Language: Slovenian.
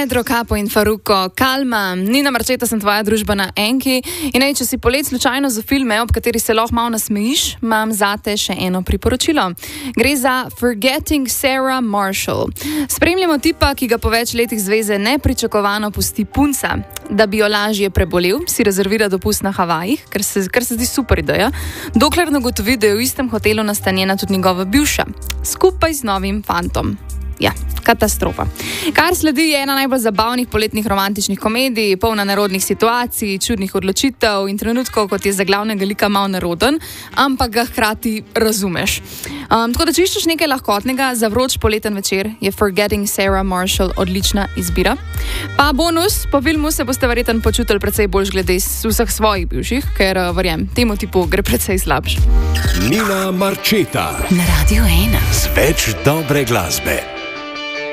Pedro Capo in Farruko, Calma, Nina Marčeta sem tvoja družba na Enki in če si polet slučajno za filme, ob kateri se lahko malo nasmejiš, imam zate še eno priporočilo. Gre za Forgetting Sarah Marshall. Spremljamo tipa, ki ga po več letih zveze nepričakovano pusti punca. Da bi jo lažje prebolel, si rezervira dopust na Havajih, kar se zdi super ideja, dokler ne ugotovi, da je v istem hotelu nastanjena tudi njegova bivša, skupaj z novim fantom. Ja, katastrofa. Kar sledi je ena najbolj zabavnih poletnih romantičnih komedij, polna nerodnih situacij, čudnih odločitev in trenutkov, kot je za glavnega lika malo neroden, ampak ga hkrati razumeš. Tako da, če iščeš nekaj lahkotnega za vroč poleten večer, je Forgetting Sarah Marshall odlična izbira. Pa bonus, po filmu se boste verjetno počutili precej bolj glede vseh svojih bivših, ker verjem, temu tipu gre precej slabš. Nina Marčeta na Radio 1 z več dobre glasbe.